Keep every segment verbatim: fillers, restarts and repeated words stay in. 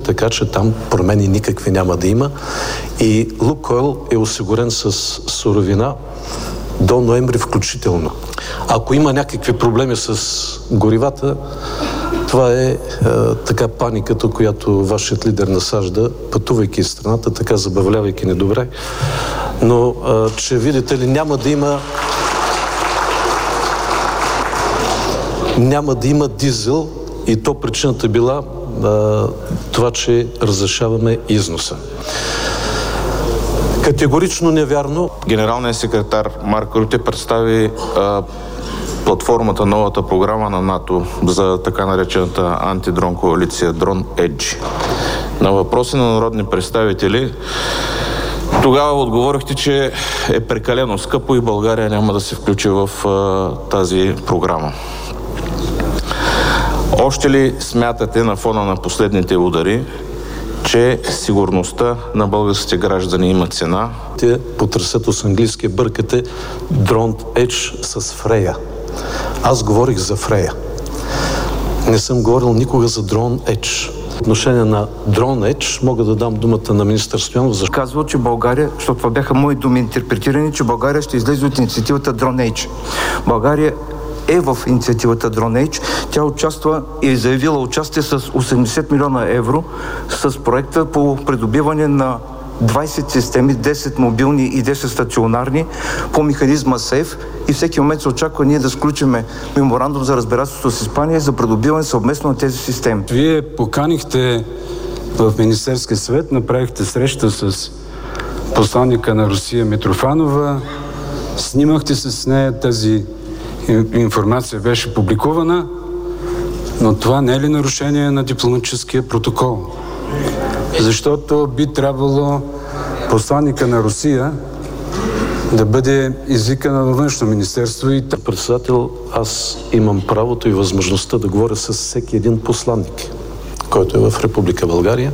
така че там промени никакви няма да има. И Лукойл е осигурен с суровина до ноември включително. Ако има някакви проблеми с горивата, това е, е така паниката, която вашият лидер насажда, пътувайки из страната, така забавлявайки недобре. Но, е, че видите ли, няма да има няма да има дизел и то причината била е, това, че разрешаваме износа. Категорично невярно. Генералният секретар Марк Рюте представи а, платформата, новата програма на НАТО за така наречената антидрон коалиция Drone Edge. На въпроси на народни представители тогава отговорихте, че е прекалено скъпо и България няма да се включи в а, тази програма. Още ли смятате на фона на последните удари, че сигурността на българските граждани има цена? Те потресето с английския бъркате Drone Edge с Фрея. Аз говорих за Фрея. Не съм говорил никога за Drone Edge. В отношение на Drone Edge мога да дам думата на министър Стоянов. Защо казва, че България, защото това бяха мои думи интерпретирани, че България ще излезе от инициативата Drone Edge. България е в инициативата Drone Edge. Тя участва и е заявила участие с осемдесет милиона евро с проекта по придобиване на двайсет системи, десет мобилни и десет стационарни по механизма СЕЙФ и всеки момент се очаква ние да сключиме меморандум за разбирателство с Испания за придобиване съвместно на тези системи. Вие поканихте в Министерския съвет, направихте среща с посланника на Русия Митрофанова, снимахте се с нея, тази информация беше публикувана, но това не е ли нарушение на дипломатическия протокол? Защото би трябвало посланника на Русия да бъде извикан във Външно министерство и... Председател, аз имам правото и възможността да говоря с всеки един посланник, който е в Република България.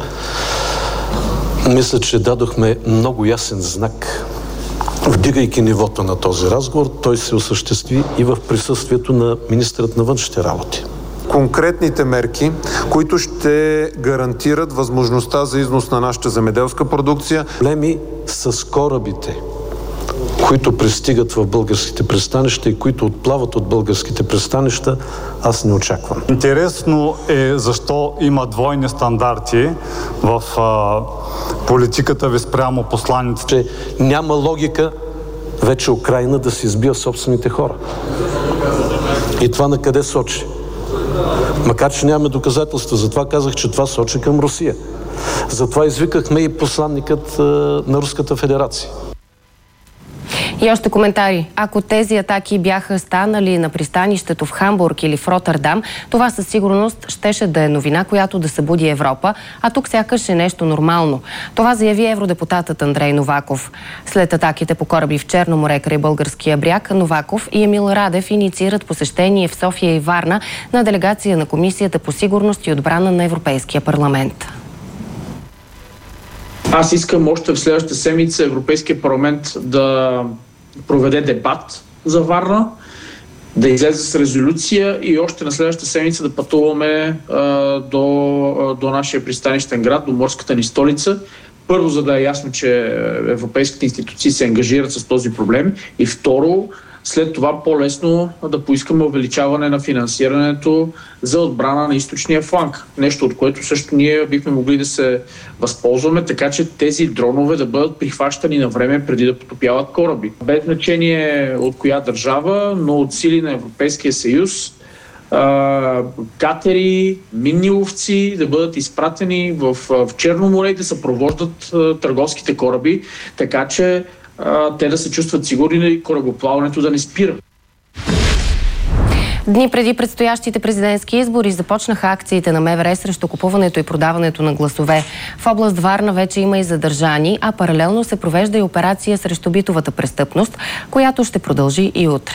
Мисля, че дадохме много ясен знак. Вдигайки нивото на този разговор, той се осъществи и в присъствието на министърът на външните работи. Конкретните мерки, които ще гарантират възможността за износ на нашата земеделска продукция. Проблеми с корабите, които пристигат в българските пристанища и които отплават от българските пристанища, аз не очаквам. Интересно е защо има двойни стандарти в а, политиката ви спрямо посланиците. Че няма логика вече Украйна да се избива собствените хора. И това на къде сочи? Макар че нямаме доказателства, затова казах, че това сочи към Русия. Затова извикахме и посланникът а, на Руската федерация. И още коментари. Ако тези атаки бяха станали на пристанището в Хамбург или в Роттердам, това със сигурност щеше да е новина, която да събуди Европа, а тук сякаш е нещо нормално. Това заяви евродепутатът Андрей Новаков. След атаките по кораби в Черно море край българския бряг, Новаков и Емил Радев инициират посещение в София и Варна на делегация на Комисията по сигурност и отбрана на Европейския парламент. Аз искам още в следващата седмица Европейския парламент да проведе дебат за Варна, да излезе с резолюция и още на следващата седмица да пътуваме а, до, до нашия пристанищен град, до морската ни столица. Първо, за да е ясно, че европейските институции се ангажират с този проблем, и второ, след това по-лесно да поискаме увеличаване на финансирането за отбрана на източния фланг. Нещо, от което също ние бихме могли да се възползваме, така че тези дронове да бъдат прихващани на време преди да потопяват кораби. Без значение от коя държава, но от сили на Европейския съюз, катери, минни ловци да бъдат изпратени в, в Черно море и да съпровождат търговските кораби, така че те да се чувстват сигурни и корабоплаването да не спира. Дни преди предстоящите президентски избори започнаха акциите на МВР срещу купуването и продаването на гласове. В област Варна вече има и задържани, а паралелно се провежда и операция срещу битовата престъпност, която ще продължи и утре.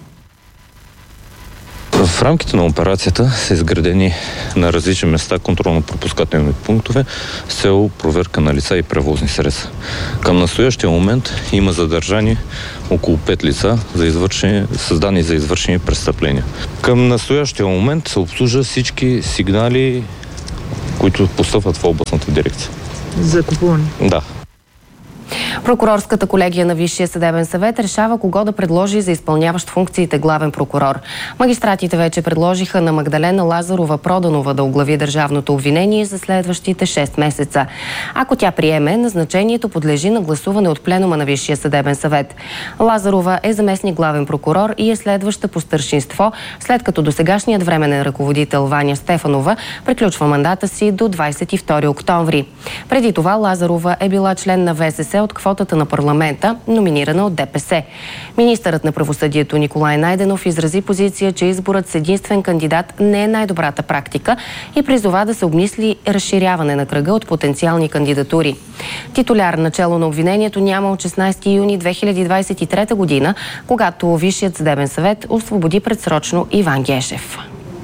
В рамките на операцията са изградени на различни места контролно-пропускателни пунктове с цел проверка на лица и превозни средства. Към настоящия момент има задържани около пет лица за извършени, създани за извършени престъпления. Към настоящия момент се обслужа всички сигнали които постъпват в областната дирекция. За купуване? Да. Прокурорската колегия на Висшия съдебен съвет решава кого да предложи за изпълняващ функциите главен прокурор. Магистратите вече предложиха на Магдалена Лазарова Проданова да оглави държавното обвинение за следващите шест месеца. Ако тя приеме, назначението подлежи на гласуване от пленума на Висшия съдебен съвет. Лазарова е заместник главен прокурор и е следваща по старшинство, след като досегашният временен ръководител Ваня Стефанова приключва мандата си до двадесет и втори октомври. Преди това Лазарова е била член на ВСС от квотата на парламента, номинирана от ДПС. Министърът на правосъдието Николай Найденов изрази позиция, че изборът с единствен кандидат не е най-добрата практика и призова да се обмисли разширяване на кръга от потенциални кандидатури. Титуляр начело на обвинението няма от шестнадесети юни две хиляди двадесет и трета година, когато Висшият съдебен съвет освободи предсрочно Иван Гешев.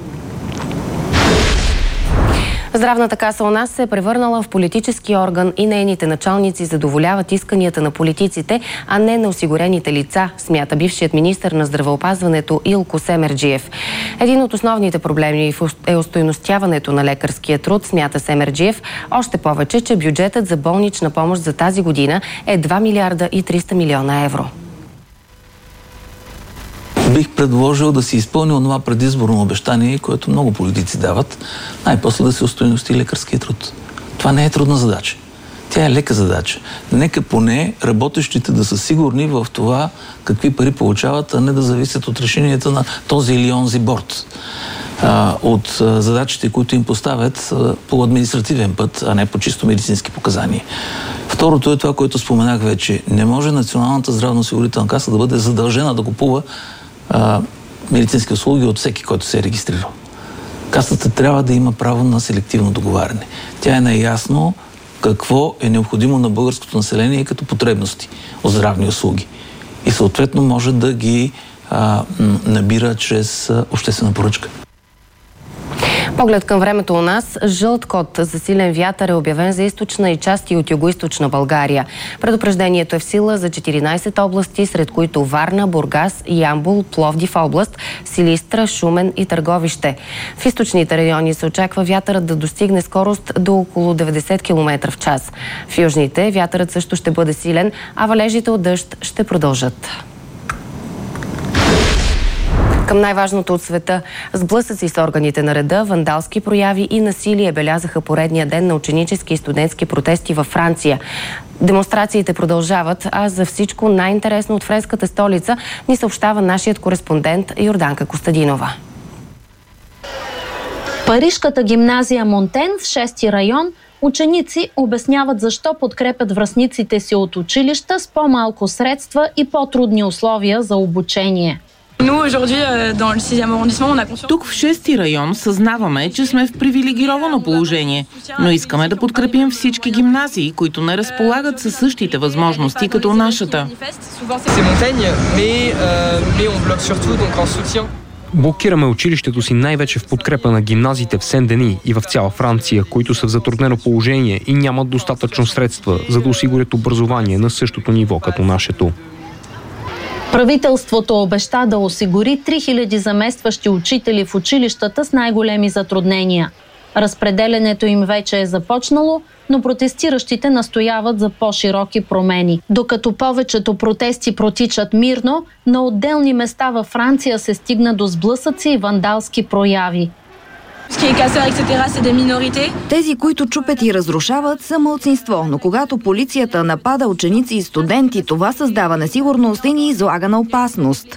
Здравната каса у нас се е превърнала в политически орган и нейните началници задоволяват исканията на политиците, а не на осигурените лица, смята бившият министър на здравеопазването Илко Семерджиев. Един от основните проблеми е остойностяването на лекарския труд, смята Семерджиев, още повече, че бюджетът за болнична помощ за тази година е два милиарда и триста милиона евро. Бих предложил да се изпълни онова предизборно обещание, което много политици дават, най-после да се остойности лекарския труд. Това не е трудна задача. Тя е лека задача. Нека поне работещите да са сигурни в това какви пари получават, а не да зависят от решенията на този или онзи борд. А, от а, задачите, които им поставят а, по административен път, а не по чисто медицински показания. Второто е това, което споменах вече. Не може Националната здравноосигурителна каса да бъде задължена да купува а, медицински услуги от всеки, който се е регистрирал. Касата трябва да има право на селективно договаряне. Тя е наясно какво е необходимо на българското население като потребности от здравни услуги. И съответно може да ги а, набира чрез а, обществена поръчка. Поглед към времето у нас. Жълт код за силен вятър е обявен за източна и части от югоизточна България. Предупреждението е в сила за четиринадесет области, сред които Варна, Бургас, Ямбол, Пловдив област, Силистра, Шумен и Търговище. В източните райони се очаква вятърът да достигне скорост до около деветдесет километра в час. В южните вятърът също ще бъде силен, а валежите от дъжд ще продължат. Към най-важното от света. Сблъсъци с органите на реда, вандалски прояви и насилие белязаха поредния ден на ученически и студентски протести във Франция. Демонстрациите продължават, а за всичко най-интересно от френската столица ни съобщава нашият кореспондент Йорданка Костадинова. Парижката гимназия Монтен в шести район ученици обясняват защо подкрепят връстниците си от училища с по-малко средства и по-трудни условия за обучение. Тук в шести район съзнаваме, че сме в привилегировано положение, но искаме да подкрепим всички гимназии, които не разполагат със същите възможности като нашата. Блокираме училището си най-вече в подкрепа на гимназиите в Сен-Дени и в цяла Франция, които са в затруднено положение и нямат достатъчно средства, за да осигурят образование на същото ниво като нашето. Правителството обеща да осигури три хиляди заместващи учители в училищата с най-големи затруднения. Разпределянето им вече е започнало, но протестиращите настояват за по-широки промени. Докато повечето протести протичат мирно, на отделни места във Франция се стигна до сблъсъци и вандалски прояви. Тези, които чупят и разрушават, са малцинство, но когато полицията напада ученици и студенти, това създава несигурност и ни излага на опасност.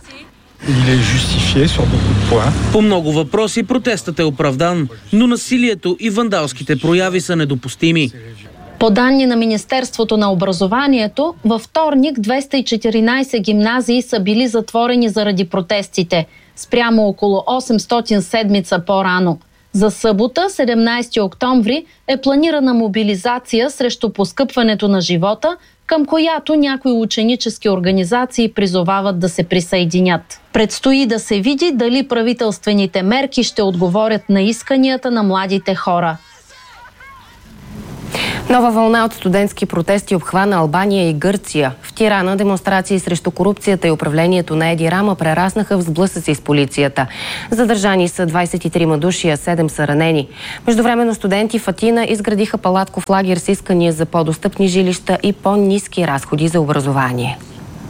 По много въпроси протестът е оправдан, но насилието и вандалските прояви са недопустими. По данни на Министерството на образованието, във вторник двеста и четиринадесет гимназии са били затворени заради протестите, спрямо около осемстотин седмица по-рано. За събота, седемнадесети октомври, е планирана мобилизация срещу поскъпването на живота, към която някои ученически организации призовават да се присъединят. Предстои да се види дали правителствените мерки ще отговорят на исканията на младите хора. Нова вълна от студентски протести обхвана Албания и Гърция. В Тирана демонстрации срещу корупцията и управлението на Еди Рама прераснаха в сблъсъци с полицията. Задържани са двадесет и трима души, а седем са ранени. Междувременно студенти в Атина изградиха палатков лагер с искания за по-достъпни жилища и по-ниски разходи за образование.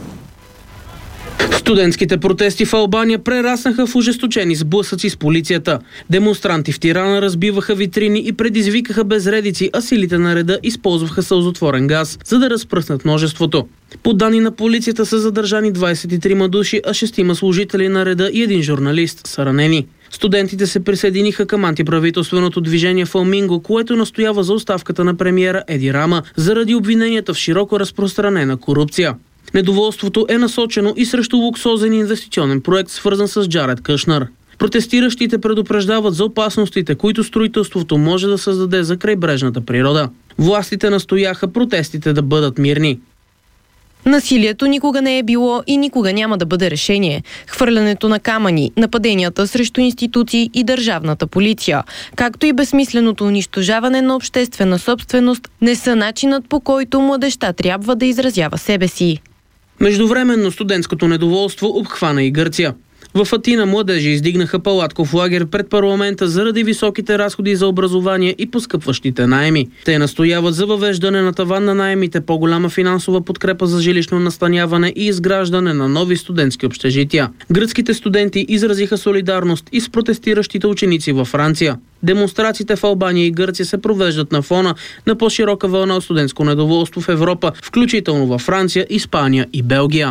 Студентските протести в Албания прераснаха в ожесточени сблъсъци с полицията. Демонстранти в Тирана разбиваха витрини и предизвикаха безредици, а силите на реда използваха сълзотворен газ, за да разпръснат множеството. По данни на полицията са задържани двадесет и трима души, а шестима служители на реда и един журналист са ранени. Студентите се присъединиха към антиправителственото движение Фламинго, което настоява за оставката на премиера Еди Рама заради обвиненията в широко разпространена корупция. Недоволството е насочено и срещу луксозен инвестиционен проект, свързан с Джаред Кушнър. Протестиращите предупреждават за опасностите, които строителството може да създаде за крайбрежната природа. Властите настояха протестите да бъдат мирни. Насилието никога не е било и никога няма да бъде решение. Хвърлянето на камъни, нападенията срещу институции и държавната полиция, както и безсмисленото унищожаване на обществена собственост, не са начинът, по който младежта трябва да изразява себе си. Междувременно студентското недоволство обхвана и Гърция. В Атина младежи издигнаха палатков лагер пред парламента заради високите разходи за образование и поскъпващите наеми. Те настояват за въвеждане на таван на наемите, по-голяма финансова подкрепа за жилищно настаняване и изграждане на нови студентски общежития. Гръцките студенти изразиха солидарност и с протестиращите ученици във Франция. Демонстрациите в Албания и Гърция се провеждат на фона на по-широка вълна от студентско недоволство в Европа, включително във Франция, Испания и Белгия.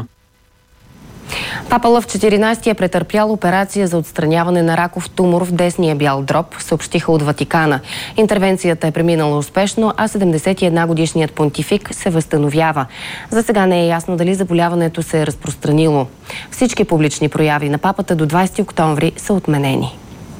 Папа Лъв четиринадесети е претърпял операция за отстраняване на раков тумор в десния бял дроб, съобщиха от Ватикана. Интервенцията е преминала успешно, а седемдесет и една годишният понтифик се възстановява. За сега не е ясно дали заболяването се е разпространило. Всички публични прояви на папата до двадесети октомври са отменени.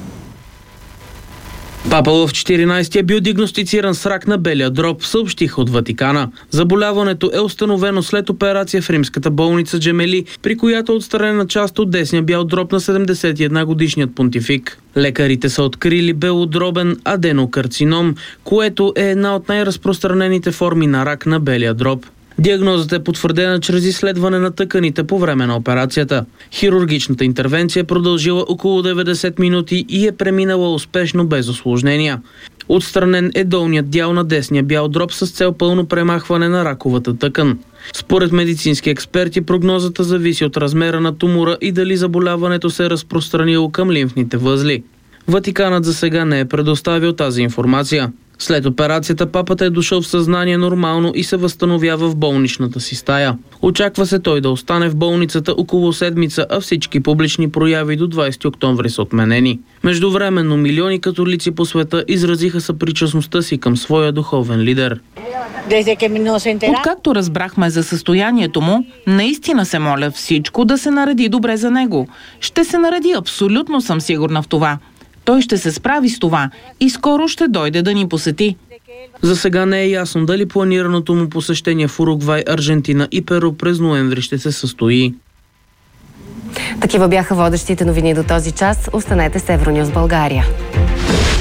Папа Лъв четиринадесети е бил диагностициран с рак на белия дроб, съобщиха от Ватикана. Заболяването е установено след операция в римската болница Джемели, при която е отстранена част от десния бял дроб на седемдесет и една годишният понтифик. Лекарите са открили белодробен аденокарцином, което е една от най-разпространените форми на рак на белия дроб. Диагнозата е потвърдена чрез изследване на тъканите по време на операцията. Хирургичната интервенция е продължила около деветдесет минути и е преминала успешно без усложнения. Отстранен е долният дял на десния бял дроб с цел пълно премахване на раковата тъкан. Според медицински експерти, прогнозата зависи от размера на тумора и дали заболяването се е разпространило към лимфните възли. Ватиканът за сега не е предоставил тази информация. След операцията папата е дошъл в съзнание нормално и се възстановява в болничната си стая. Очаква се той да остане в болницата около седмица, а всички публични прояви до двадесети октомври са отменени. Междувременно милиони католици по света изразиха съпричастността си към своя духовен лидер. Откакто разбрахме за състоянието му, наистина се моля всичко да се нареди добре за него. Ще се нареди, абсолютно съм сигурна в това. Той ще се справи с това и скоро ще дойде да ни посети. За сега не е ясно дали планираното му посещение в Уругвай, Аржентина и Перу през ноември ще се състои. Такива бяха водещите новини до този час. Останете с Евронюс България.